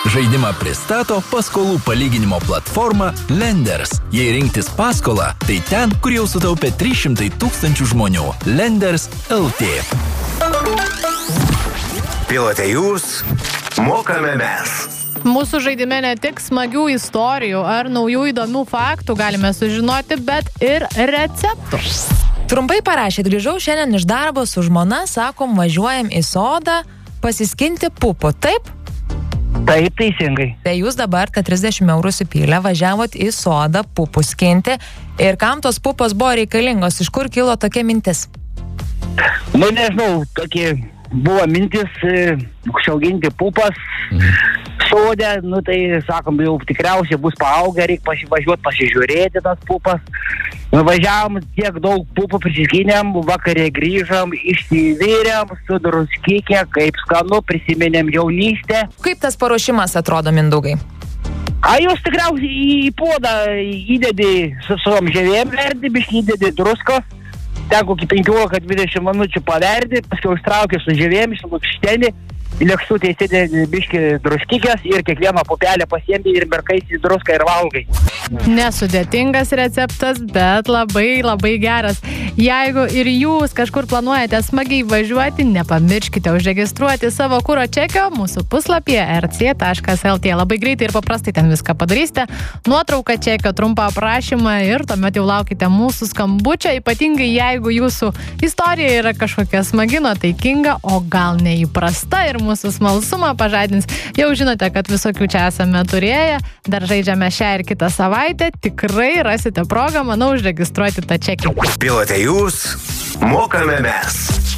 Žaidimą pristato paskolų palyginimo platforma Lenders. Jei rinktis paskolą, tai ten, kur jau sutaupė 300 000 žmonių. Lenders LT. Pilote jūs, mokame mes. Mūsų žaidime ne tik smagių istorijų ar naujų įdomių faktų galime sužinoti, bet ir receptų. Trumpai parašėt, grįžau šiandien iš darbo su žmona, sakom, važiuojam į sodą pasiskinti pupų, taip? Taip, teisingai. Tai jūs dabar tą 30 eurų supylę važiavot į sodą pupų skinti ir kam tos pupos buvo reikalingos, iš kur kilo tokia mintis? Nu, nežinau, tokie buvo mintis užauginti pupas sode, nu tai, sakom, jau tikriausiai bus paaugę, reikia važiuoti pasižiūrėti tas pupas. Važiavom, tiek daug pupų prisiskinėm, vakarė grįžom, išsivyrėm, su druskikė, kaip skanu, prisiminėm jaunystę. Kaip tas paruošimas atrodo, Mindaugai? Jūs tikriausiai į puodą įdedi su savom žievėm verdi, biškį įdedi druskos, ten kokį 15-20 minučių paverdi, paskui ištrauki su žievėm, išlukšteni, lėkštutė įsidedi biškį druskikės ir kiekvieną pupelę pasiemi ir merkaisi į druską ir valgai. Nesudėtingas receptas, bet labai, labai geras. Jeigu ir jūs kažkur planuojate smagiai važiuoti, nepamirškite užregistruoti savo kuro čekio mūsų puslapyje rc.lt. Labai greitai ir paprastai ten viską padarysite. Nuotrauką čekio, trumpą aprašymą ir tuomet jau laukite mūsų skambučio. Ypatingai jeigu jūsų istorija yra kažkokia smagi, nuotaikinga, o gal neįprasta ir mūsų smalsumą pažadins. Jau žinote, kad visokių čia esame turėję. Dar žaidžiame šią ir kitą savaitę. Tikrai rasite progą, manau, užregistruoti tą čekį. Pilote jūs, mokame mes.